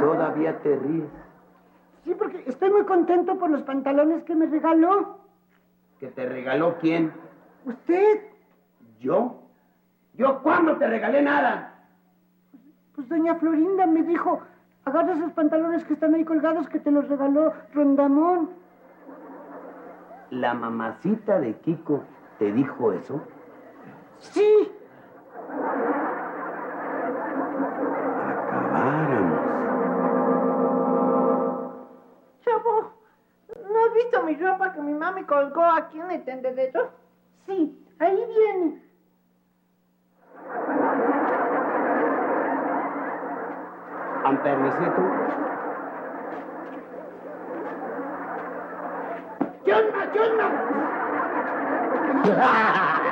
Todavía te ríes. Sí, porque estoy muy contento por los pantalones que me regaló. ¿Que te regaló quién? ¿Usted? ¿Yo? ¿Yo cuándo te regalé nada? Pues doña Florinda me dijo, agarra esos pantalones que están ahí colgados que te los regaló Rondamón. ¿La mamacita de Kiko te dijo eso? Sí. Acabáramos. Chavo, ¿no has visto mi ropa que mi mami colgó aquí en el tendedero? Sí, ahí viene. Ampernicito. ¡Chusma, chusma!